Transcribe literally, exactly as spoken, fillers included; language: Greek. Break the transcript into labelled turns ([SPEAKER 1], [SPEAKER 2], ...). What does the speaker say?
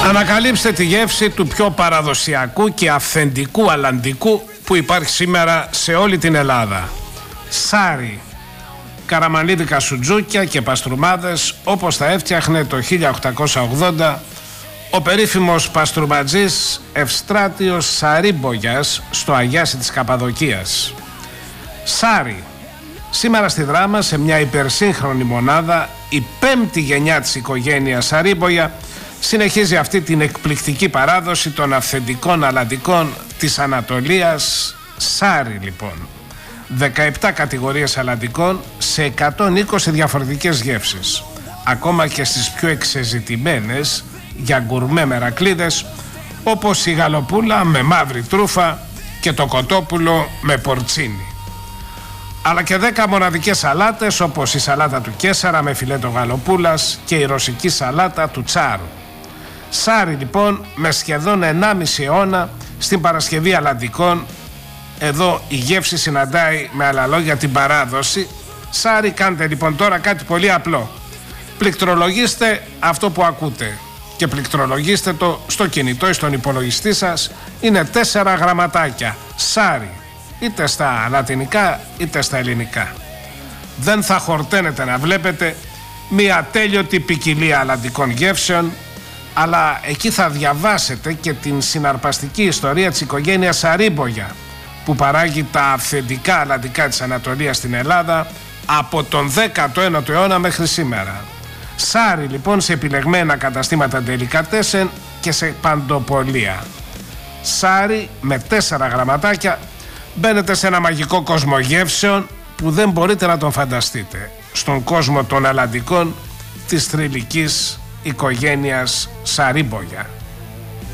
[SPEAKER 1] Ανακαλύψτε τη γεύση του πιο παραδοσιακού και αυθεντικού αλαντικού που υπάρχει σήμερα σε όλη την Ελλάδα. Σάρι. Καραμανίδικα σουτζούκια και παστρουμάδες όπως τα έφτιαχνε το χίλια οκτακόσια ογδόντα ο περίφημος παστρουματζής Ευστράτιος Σαρίμπογιας στο Αγιάσι της Καπαδοκίας. Σάρι. Σήμερα στη Δράμα, σε μια υπερσύγχρονη μονάδα, η πέμπτη γενιά της οικογένειας Σαρίμπογια συνεχίζει αυτή την εκπληκτική παράδοση των αυθεντικών αλαντικών της Ανατολίας. Σάρι λοιπόν. δεκαεπτά κατηγορίες αλαντικών σε εκατόν είκοσι διαφορετικές γεύσεις. Ακόμα και στις πιο εξεζητημένες για γκουρμέ μερακλίδες, όπως η γαλοπούλα με μαύρη τρούφα και το κοτόπουλο με πορτσίνι. Αλλά και δέκα μοναδικές σαλάτες, όπως η σαλάτα του Κέσσαρα με φιλέτο γαλοπούλας και η ρωσική σαλάτα του Τσάρου. Σάρι λοιπόν, με σχεδόν ενάμιση αιώνα στην παρασκευή αλαντικών. Εδώ η γεύση συναντάει με άλλα λόγια την παράδοση. Σάρι, κάντε λοιπόν τώρα κάτι πολύ απλό. Πληκτρολογήστε αυτό που ακούτε και πληκτρολογήστε το στο κινητό ή στον υπολογιστή σας. Είναι τέσσερα γραμματάκια. Σάρι, είτε στα λατινικά είτε στα ελληνικά. Δεν θα χορταίνετε να βλέπετε μια ατέλειωτη ποικιλία αλαντικών γεύσεων, αλλά εκεί θα διαβάσετε και την συναρπαστική ιστορία της οικογένειας Σαρίμπογια, που παράγει τα αυθεντικά αλαντικά της Ανατολίας στην Ελλάδα από τον δέκατο ένατο αιώνα μέχρι σήμερα. Σάρι λοιπόν σε επιλεγμένα καταστήματα ντελικατέσεν και σε παντοπολία. Σάρι με τέσσερα γραμματάκια. Μπαίνετε σε ένα μαγικό κόσμο γεύσεων που δεν μπορείτε να τον φανταστείτε. Στον κόσμο των αλαντικών της θρυλικής οικογένειας Σαρίμπογια.